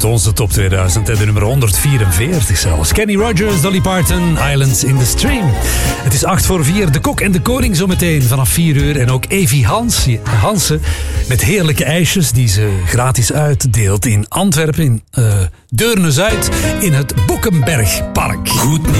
uit onze top 2000 en de nummer 144 zelfs. Kenny Rogers, Dolly Parton, Islands in the Stream. Het is 8:04, De Kok en de Koning zometeen vanaf 4 uur. En ook Evie Hansen met heerlijke ijsjes die ze gratis uitdeelt in Antwerpen, in Deurne-Zuid, in het Boekenbergpark. Goed nieuws.